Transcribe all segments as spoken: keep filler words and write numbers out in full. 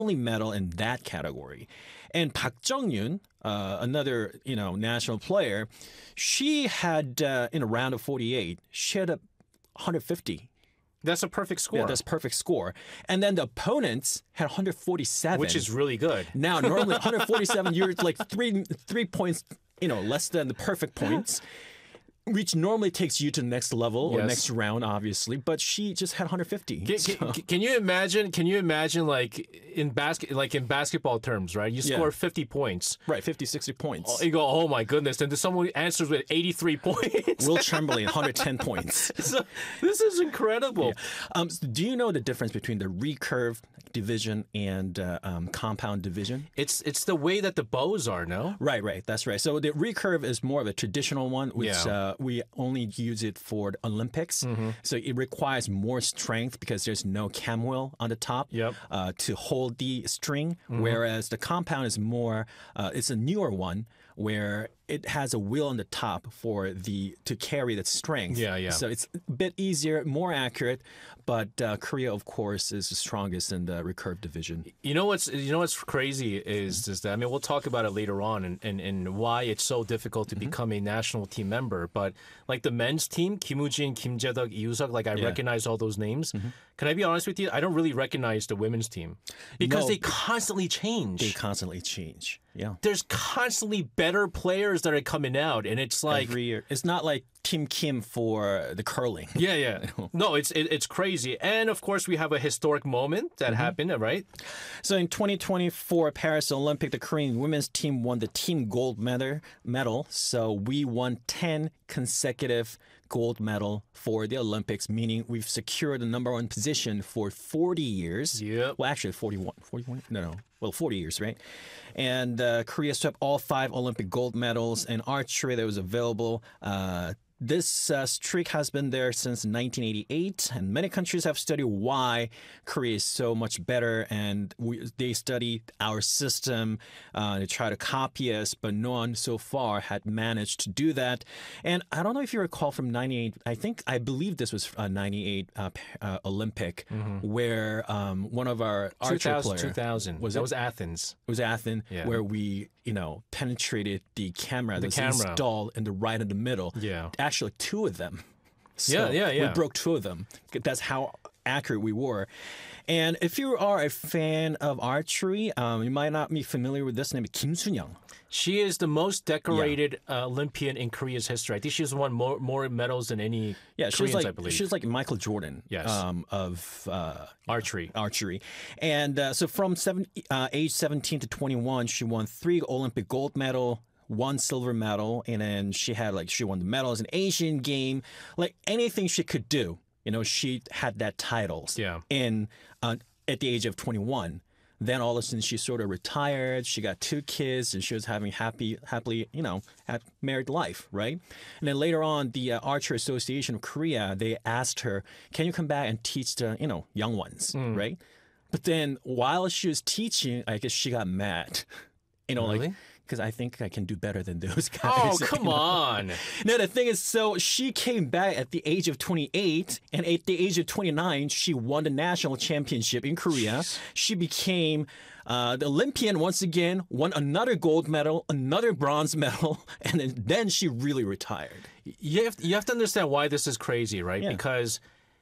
only medal in that category. And Park Jung-yoon, uh, another you know national player, she had uh, in a round of forty-eight, she had a one hundred fifty. That's a perfect score. Yeah, that's a perfect score. And then the opponents had one hundred forty-seven, which is really good. Now, normally one hundred forty-seven, you're like three three points, you know, less than the perfect points, which normally takes you to the next level or Yes. next round, obviously. But she just had one hundred fifty. Can, so- can, can you imagine? Can you imagine, like in basket, like in basketball terms, right? You Yeah. score fifty points. Right, fifty, sixty points. You go, oh my goodness! And then someone answers with eighty-three points. Will Chamberlain, one hundred ten points. So, this is incredible. Um, so do you know the difference between the recurve division and uh, um, compound division? It's it's the way that the bows are, no? Right, right. That's right. So the recurve is more of a traditional one, which Yeah. uh, we only use it for the Olympics. So it requires more strength because there's no cam wheel on the top Yep. uh, to hold the string. Whereas the compound is more, uh, it's a newer one where it has a wheel on the top for the to carry the strength. Yeah, yeah. So it's a bit easier, more accurate. But uh, Korea, of course, is the strongest in the recurve division. You know what's you know what's crazy is is that I mean we'll talk about it later on and, and, and why it's so difficult to become a national team member. But like the men's team, Kim Woo-jin, Kim Jae-deok, Lee Woo-seok, like I Yeah. recognize all those names. Can I be honest with you? I don't really recognize the women's team because No. they constantly change. They constantly change. Yeah. There's constantly better players that are coming out, and it's like Every year. It's not like Team Kim for the curling. yeah, yeah. No, it's it, it's crazy. And of course, we have a historic moment that happened, right? So in twenty twenty-four Paris Olympic, the Korean women's team won the team gold medal. medal. So we won ten consecutive gold medal for the Olympics, meaning we've secured the number one position for forty years. Yep. Well, actually forty-one. forty-one? No, no. Well, forty years, right? And uh, Korea swept all five Olympic gold medals in archery that was available. Uh, This uh, streak has been there since nineteen eighty-eight, and many countries have studied why Korea is so much better, and we, they study our system uh, to try to copy us, but no one so far had managed to do that. And I don't know if you recall from ninety-eight, I think, I believe this was a ninety-eight uh, p- uh, Olympic, where um, one of our archer two thousand, players, two thousand. Was that it? was Athens. it was Athens, Yeah. where we, you know, penetrated the camera that was camera. installed in the right in the middle. Yeah. Actually, two of them. So Yeah, yeah, yeah. We broke two of them. That's how accurate we were. And if you are a fan of archery, um, you might not be familiar with this name, Kim Sun-young. She is the most decorated uh, Olympian in Korea's history. I think she's won more more medals than any Yeah, she's Koreans, like I believe. she's like Michael Jordan. Yes. Um, of uh, Archery. archery. And uh, so from seven, uh, age seventeen to twenty-one, she won three Olympic gold medal, one silver medal, and then she had like she won the medals in Asian game, like anything she could do. You know, she had that titles. Yeah. In uh, at the age of twenty-one. Then all of a sudden she sort of retired. She got two kids, and she was having happy, happily, you know, had married life, right? And then later on, the uh, Archer Association of Korea, they asked her, "Can you come back and teach the, you know, young ones, right?" But then while she was teaching, I guess she got mad, you know, like Really? because I think I can do better than those guys. Oh, you come know? on. No, the thing is, so she came back at the age of twenty-eight, and at the age of twenty-nine, she won the national championship in Korea. She became uh, the Olympian once again, won another gold medal, another bronze medal, and then, then she really retired. You have, you have to understand why this is crazy, right? Yeah. Because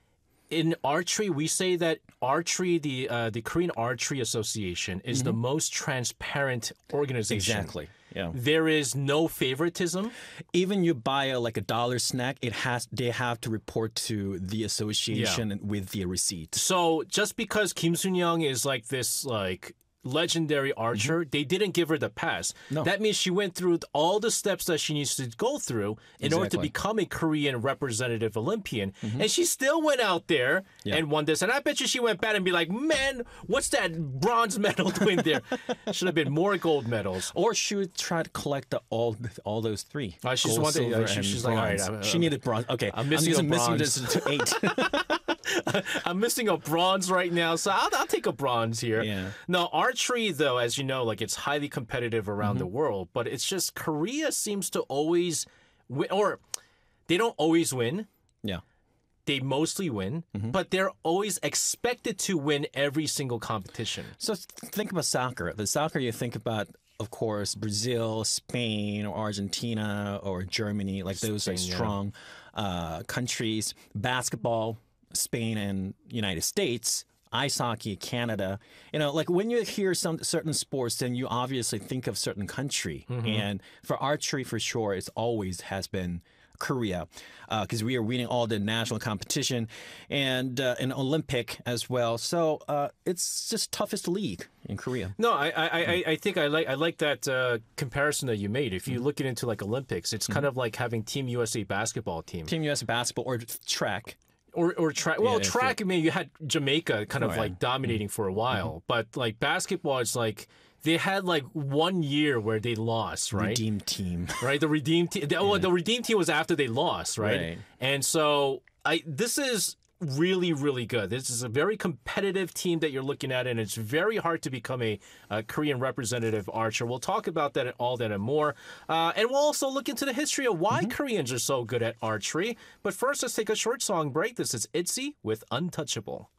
in archery, we say that archery, the uh, the Korean Archery Association, is the most transparent organization. Exactly. Yeah. There is no favoritism. Even you buy a, like a dollar snack, it has they have to report to the association with the receipt. So just because Kim Sun-young is like this, like legendary archer, they didn't give her the pass. No. That means she went through all the steps that she needs to go through in order to Exactly. become a Korean representative Olympian. And she still went out there Yeah. and won this. And I bet you she went back and be like, man, what's that bronze medal doing there? Should have been more gold medals. Or she would try to collect the, all all those three. Uh, she just Gold, wanted- silver, uh, she- and she's like, all right, bronze. I'm- she I'm- needed bronze. Okay, I'm missing a missing bronze. this to eight. I'm missing a bronze right now, so I'll, I'll take a bronze here. Yeah. No, archery, though, as you know, like it's highly competitive around Mm-hmm. the world, but it's just Korea seems to always win, or they don't always win. Yeah. they mostly win, but they're always expected to win every single competition. So think about soccer. The soccer you think about, of course, Brazil, Spain, or Argentina, or Germany, like those Spain, are yeah. strong uh, countries. Basketball, Spain and United States. Ice hockey, Canada. You know, like when you hear some certain sports, then you obviously think of certain country. And for archery, for sure, it's always has been Korea, because we are winning all the national competition and uh, an Olympic as well. So uh, it's just toughest league in Korea. No, I I, I, I think I like I like that uh, comparison that you made. If you look it into like Olympics, it's kind of like having Team U S A basketball team. Team U S basketball or track. Or or track. Well, Yeah, track. I mean, you had Jamaica kind of Oh, yeah. like dominating for a while, but like basketball, it's like they had like one year where they lost, right? Redeem team. Right. The redeem team. The, oh, the redeem team was after they lost, right? Right. And so I this is really really good. This is a very competitive team that you're looking at, and it's very hard to become a, a Korean representative archer. We'll talk about that all that and more, uh, and we'll also look into the history of why Koreans are so good at archery. But first, let's take a short song break. This is ITZY with Untouchable.